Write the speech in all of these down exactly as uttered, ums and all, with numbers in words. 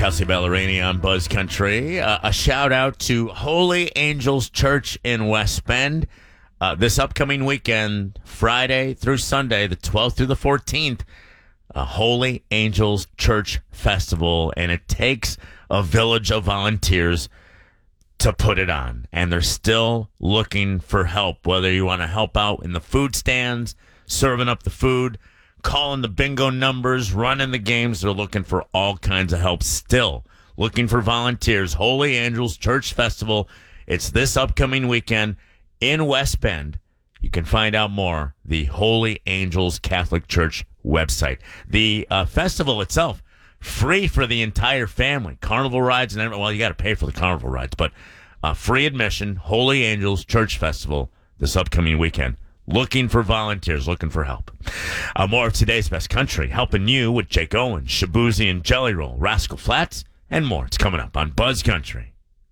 Kelsey Ballerini on Buzz Country. Uh, a shout out to Holy Angels Church in West Bend. Uh, this upcoming weekend, Friday through Sunday, the twelfth through the fourteenth, a Holy Angels Church Festival, and it takes a village of volunteers to put it on. And they're still looking for help, whether you want to help out in the food stands, serving up the food, calling the bingo numbers, running the games. They're looking for all kinds of help still. Looking for volunteers. Holy Angels Church Festival. It's this upcoming weekend in West Bend. You can find out more, the Holy Angels Catholic Church website. The uh, festival itself, free for the entire family. Carnival rides and everything. Well, you got to pay for the carnival rides, but uh, free admission. Holy Angels Church Festival this upcoming weekend. Looking for volunteers, looking for help. Uh, more of today's Best Country, helping you with Jake Owen, Shabuzi and Jelly Roll, Rascal Flats, and more. It's coming up on Buzz Country.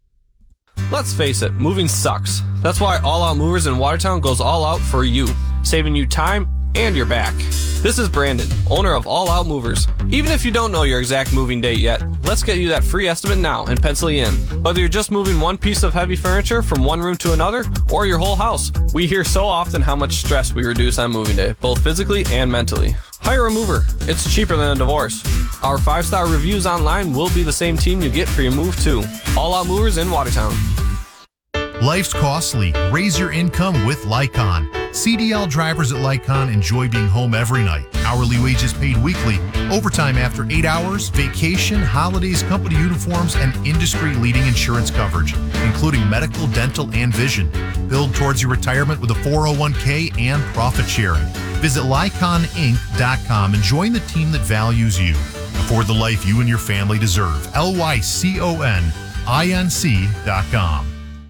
Let's face it, moving sucks. That's why All Out Movers in Watertown goes all out for you, saving you time and your back. This is Brandon, owner of All Out Movers. Even if you don't know your exact moving date yet, let's get you that free estimate now and pencil you in. Whether you're just moving one piece of heavy furniture from one room to another or your whole house, we hear so often how much stress we reduce on moving day, both physically and mentally. Hire a mover. It's cheaper than a divorce. Our five-star reviews online will be the same team you get for your move too. All Out Movers in Watertown. Life's costly. Raise your income with Lycon. C D L drivers at Lycon enjoy being home every night. Hourly wages paid weekly, overtime after eight hours, vacation, holidays, company uniforms, and industry-leading insurance coverage, including medical, dental, and vision. Build towards your retirement with a four oh one k and profit sharing. Visit Lycon Inc dot com and join the team that values you. Afford the life you and your family deserve. L Y C O N I N C dot com.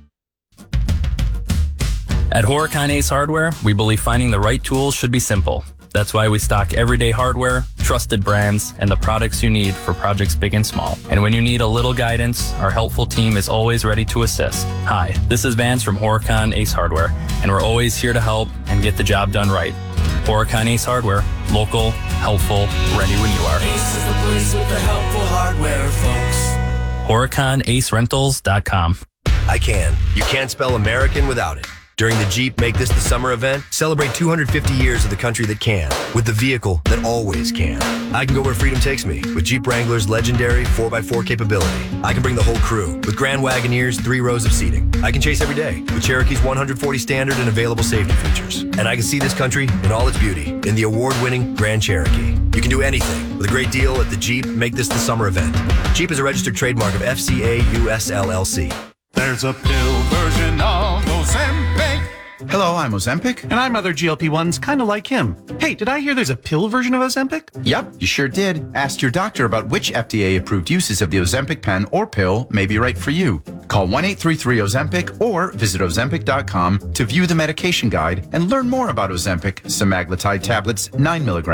At Horicon Ace Hardware, we believe finding the right tools should be simple. That's why we stock everyday hardware, trusted brands, and the products you need for projects big and small. And when you need a little guidance, our helpful team is always ready to assist. Hi, this is Vance from Horicon Ace Hardware, and we're always here to help and get the job done right. Horicon Ace Hardware, local, helpful, ready when you are. Ace is the place with the helpful hardware, folks. Horicon Ace Rentals dot com. I can. You can't spell American without it. During the Jeep Make This the Summer event, celebrate two hundred fifty years of the country that can, with the vehicle that always can. I can go where freedom takes me, with Jeep Wrangler's legendary four by four capability. I can bring the whole crew, with Grand Wagoneer's three rows of seating. I can chase every day, with Cherokee's one hundred forty standard and available safety features. And I can see this country in all its beauty, in the award-winning Grand Cherokee. You can do anything, with a great deal at the Jeep Make This the Summer event. Jeep is a registered trademark of F C A U S L L C. There's a pill version of Ozempic. Hello, I'm Ozempic. And I'm other G L P ones kind of like him. Hey, did I hear there's a pill version of Ozempic? Yep, you sure did. Ask your doctor about which F D A-approved uses of the Ozempic pen or pill may be right for you. Call one eight three three Ozempic or visit Ozempic dot com to view the medication guide and learn more about Ozempic, semaglutide tablets, nine milligrams.